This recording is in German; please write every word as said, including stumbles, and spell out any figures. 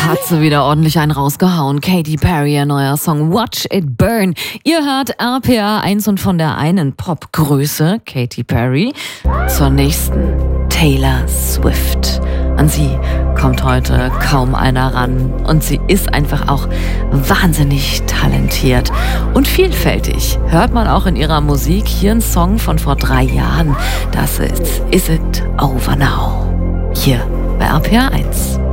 Hat sie wieder ordentlich einen rausgehauen. Katy Perry, ihr neuer Song Watch It Burn. Ihr hört R P R eins und von der einen Popgröße, Katy Perry, zur nächsten, Taylor Swift. An sie kommt heute kaum einer ran und sie ist einfach auch wahnsinnig talentiert und vielfältig. Hört man auch in ihrer Musik. Hier ein Song von vor drei Jahren. Das ist Is It Over Now? Hier bei R P R eins.